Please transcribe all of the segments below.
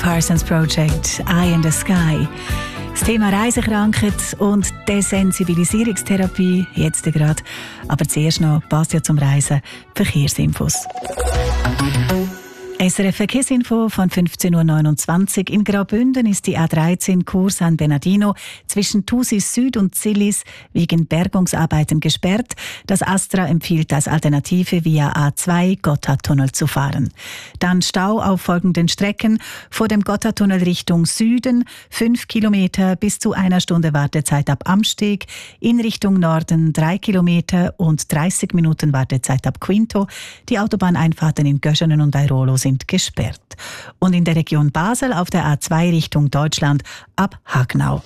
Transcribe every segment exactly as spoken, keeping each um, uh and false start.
Parsons Project, Eye in the Sky. Das Thema Reisekrankheit und Desensibilisierungstherapie jetzt gerade. Aber zuerst noch, passt ja zum Reisen, Verkehrsinfos. S R F Verkehrsinfo von fünfzehn Uhr neunundzwanzig. In Graubünden ist die A dreizehn Chur San Bernardino zwischen Thusis Süd und Zillis wegen Bergungsarbeiten gesperrt. Das Astra empfiehlt als Alternative via A zwei Gotthardtunnel zu fahren. Dann Stau auf folgenden Strecken: vor dem Gotthardtunnel Richtung Süden fünf Kilometer bis zu einer Stunde Wartezeit ab Amsteg, in Richtung Norden drei Kilometer und dreißig Minuten Wartezeit ab Quinto. Die Autobahneinfahrten in Göschenen und Airolo sind gesperrt. Und in der Region Basel auf der A zwei Richtung Deutschland ab Hagnau.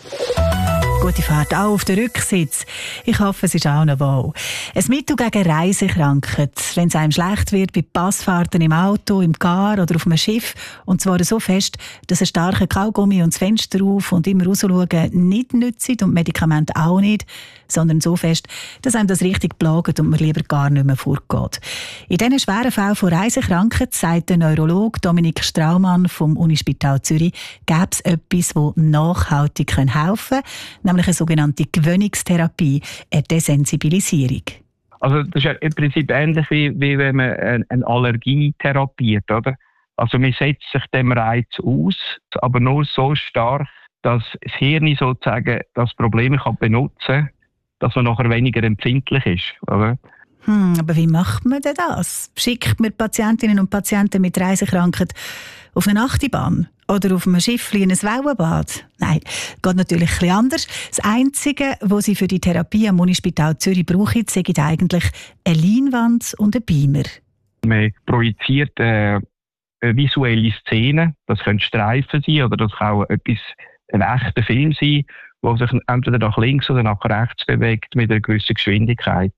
Gute Fahrt auch auf den Rücksitz. Ich hoffe, es ist auch noch wohl. Ein Mittel gegen Reisekrankheit, wenn es einem schlecht wird bei Passfahrten im Auto, im Car oder auf einem Schiff. Und zwar so fest, dass ein starker Kaugummi und das Fenster auf und immer rausschauen nicht nützt und Medikamente auch nicht, sondern so fest, dass einem das richtig plagt und man lieber gar nicht mehr vorgeht. In diesen schweren Fällen von Reisekrankheit, sagt der Neurologe Dominik Straumann vom Unispital Zürich, gäbe es etwas, das nachhaltig helfen kann, nämlich eine sogenannte Gewöhnungstherapie, eine Desensibilisierung. Also das ist ja im Prinzip ähnlich wie, wie wenn man eine Allergie therapiert, oder? Also man setzt sich dem Reiz aus, aber nur so stark, dass das Hirn sozusagen das Problem kann benutzen kann, dass man nachher weniger empfindlich ist, oder? Hm, aber wie macht man denn das? Schickt man Patientinnen und Patienten mit Reisekrankheit auf eine Achterbahn oder auf einem Schiff in ein Wellenbad? Nein, geht natürlich etwas anders. Das Einzige, was sie für die Therapie am Unispital Zürich brauchen, sind eigentlich eine Leinwand und ein Beamer. Man projiziert äh, eine visuelle Szene. Das können Streifen sein oder das kann auch etwas, ein echter Film sein, der sich entweder nach links oder nach rechts bewegt mit einer gewissen Geschwindigkeit.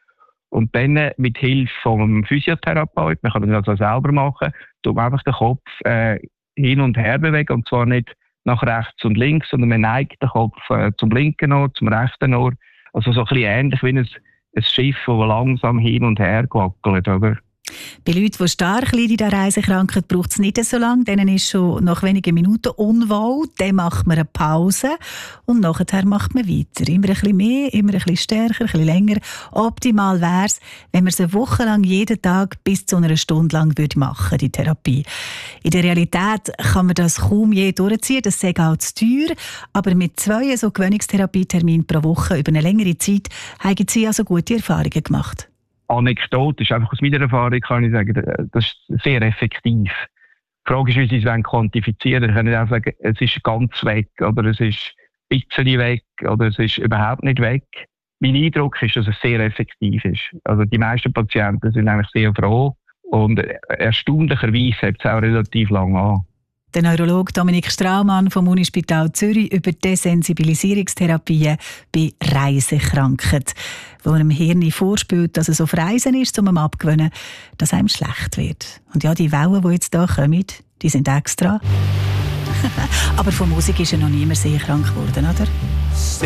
Und dann mit Hilfe vom Physiotherapeut, man kann das also selber machen, tut man einfach den Kopf äh, hin und her bewegen, und zwar nicht nach rechts und links, sondern man neigt den Kopf äh, zum linken Ohr, zum rechten Ohr. Also so ein bisschen ähnlich wie ein, ein Schiff, das langsam hin und her wackelt, oder? Bei Leuten, die stark leiden an Reisekrankheit, braucht es nicht so lange. Denen ist schon nach wenigen Minuten unwohl. Dann macht man eine Pause und nachher macht man weiter. Immer ein bisschen mehr, immer ein bisschen stärker, ein bisschen länger. Optimal wäre es, wenn man es eine Woche lang jeden Tag bis zu einer Stunde lang würde machen, die Therapie. In der Realität kann man das kaum je durchziehen. Das sei auch zu teuer. Aber mit zwei so Gewöhnungstherapieterminen pro Woche über eine längere Zeit haben sie also gute Erfahrungen gemacht. Anekdotisch, einfach aus meiner Erfahrung kann ich sagen, das ist sehr effektiv. Die Frage ist, wie sie es quantifizieren wollen. Ich kann nicht auch sagen, es ist ganz weg oder es ist ein bisschen weg oder es ist überhaupt nicht weg. Mein Eindruck ist, dass es sehr effektiv ist. Also die meisten Patienten sind eigentlich sehr froh und erstaunlicherweise hält es auch relativ lange an. Der Neurologe Dominik Straumann vom Unispital Zürich über Desensibilisierungstherapien bei Reisekrankheit, wo einem Hirn vorspielt, dass es auf Reisen ist, um ihm abzugewöhnen, dass einem schlecht wird. Und ja, die Wellen, die jetzt hier kommen, die sind extra. Aber von Musik ist ja noch niemand sehr krank geworden, oder?